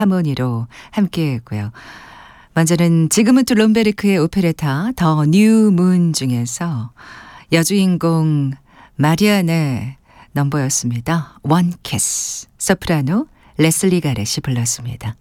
하모니로 함께했고요. 먼저는 지그문트 롬베르크의 오페레타 더 뉴 문 중에서 여주인공 마리안의 넘버였습니다. 원 키스. 소프라노 레슬리 가렛이 불렀습니다.